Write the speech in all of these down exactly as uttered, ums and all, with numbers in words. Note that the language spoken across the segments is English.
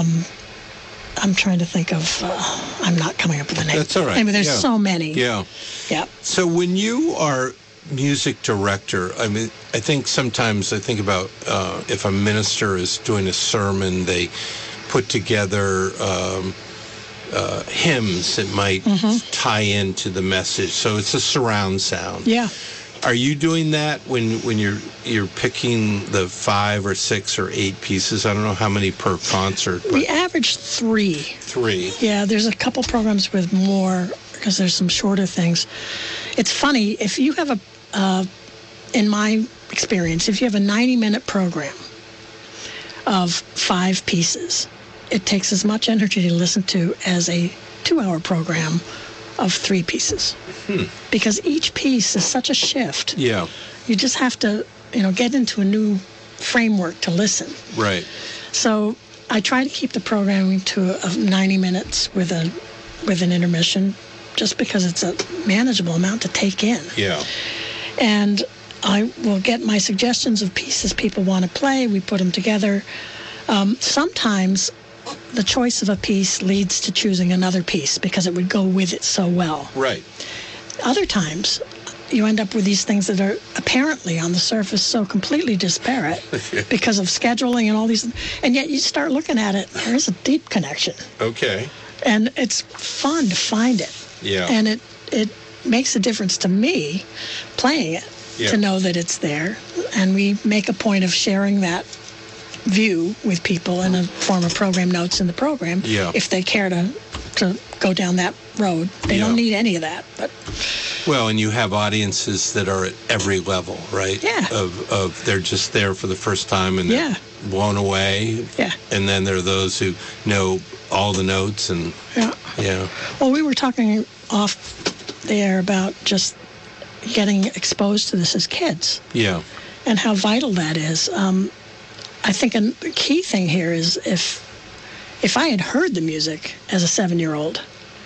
I'm trying to think of, uh, I'm not coming up with a name. That's all right. I mean, there's yeah. so many. Yeah. Yeah. So when you are music director, I mean, I think sometimes I think about uh, if a minister is doing a sermon, they put together um, uh, hymns that might mm-hmm. tie into the message. So it's a surround sound. Yeah. Are you doing that when when you're you're picking the five or six or eight pieces? I don't know how many per concert. But we average three. Three. Yeah, there's a couple programs with more because there's some shorter things. It's funny, if you have a, uh, in my experience, if you have a ninety-minute program of five pieces, it takes as much energy to listen to as a two-hour program of three pieces. Hmm. Because each piece is such a shift. Yeah. You just have to, you know, get into a new framework to listen. Right. So I try to keep the programming to uh, ninety minutes with a with an intermission, just because it's a manageable amount to take in. Yeah. And I will get my suggestions of pieces people want to play. We put them together. Um, sometimes the choice of a piece leads to choosing another piece because it would go with it so well. Right. Other times, you end up with these things that are apparently on the surface so completely disparate because of scheduling and all these, and yet you start looking at it, there is a deep connection. Okay. And it's fun to find it. Yeah. And it, it makes a difference to me playing it yeah. to know that it's there. And we make a point of sharing that view with people in a form of program notes in the program yeah. if they care to to go down that road. They yeah. don't need any of that. But well, and you have audiences that are at every level, right? Yeah. Of of they're just there for the first time and yeah. they're blown away. Yeah. And then there are those who know all the notes and yeah. yeah. Well, we were talking off there about just getting exposed to this as kids. Yeah. And how vital that is. Um, I think a key thing here is if if I had heard the music as a seven-year-old,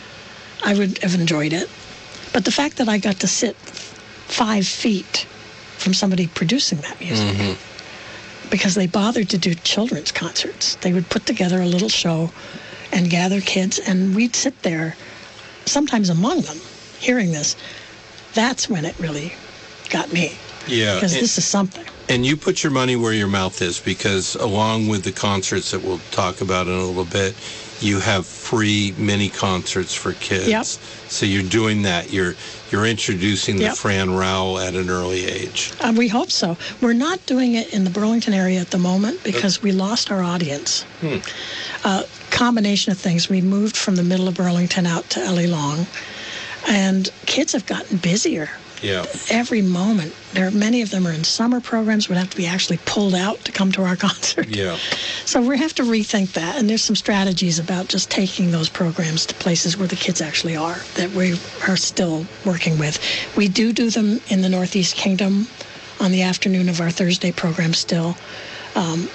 I would have enjoyed it. But the fact that I got to sit five feet from somebody producing that music, mm-hmm. because they bothered to do children's concerts. They would put together a little show and gather kids, and we'd sit there, sometimes among them, hearing this. That's when it really got me. Yeah. Because this is something. And you put your money where your mouth is, because along with the concerts that we'll talk about in a little bit, you have free mini concerts for kids. Yep. So you're doing that. You're you're introducing the yep. Fran Rowell at an early age. Uh, we hope so. We're not doing it in the Burlington area at the moment because we lost our audience. Hmm. Uh, combination of things. We moved from the middle of Burlington out to Ellie Long, and kids have gotten busier. Yeah. Every moment. There are many of them are in summer programs, would have to be actually pulled out to come to our concert. Yeah. So we have to rethink that, and there's some strategies about just taking those programs to places where the kids actually are that we are still working with. We do do them in the Northeast Kingdom on the afternoon of our Thursday program still. Um,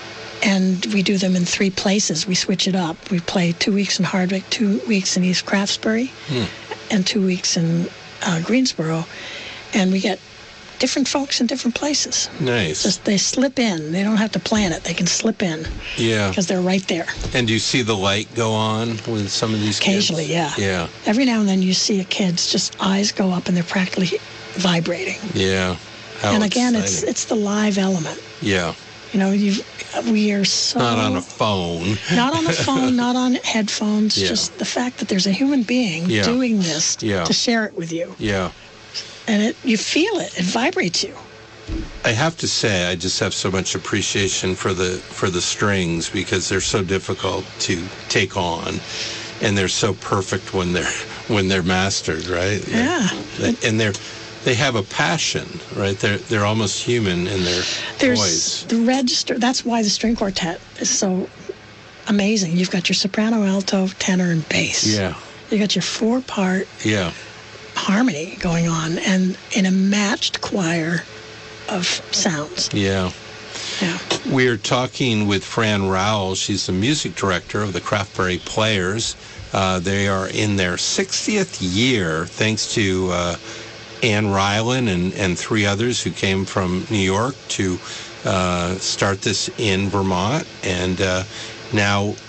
and we do them in three places. We switch it up. We play two weeks in Hardwick, two weeks in East Craftsbury, hmm. and two weeks in Uh, Greensboro, and we get different folks in different places. Nice. Just they slip in. They don't have to plan it. They can slip in. Yeah. Because they're right there. And do you see the light go on with some of these Occasionally, kids? yeah. Yeah. Every now and then you see a kid's just eyes go up and they're practically vibrating. Yeah. How and again, exciting. it's it's the live element. Yeah. You know, you we are so... Not on a phone. Not on the phone, not on headphones. Yeah. Just the fact that there's a human being yeah. doing this yeah. to share it with you. Yeah. And it you feel it. It vibrates you. I have to say, I just have so much appreciation for the for the strings, because they're so difficult to take on, and they're so perfect when they're when they're mastered, right? Yeah. They, and they're they have a passion, right? They're they're almost human in their There's voice. The register. That's why the string quartet is so amazing. You've got your soprano, alto, tenor, and bass. Yeah. You got your four-part yeah. harmony going on, and in a matched choir of sounds. Yeah. Yeah. We're talking with Fran Rowell. She's the music director of the Craftsbury Players. Uh, they are in their sixtieth year, thanks to uh, Ann Ryland and, and three others who came from New York to uh, start this in Vermont. And uh, now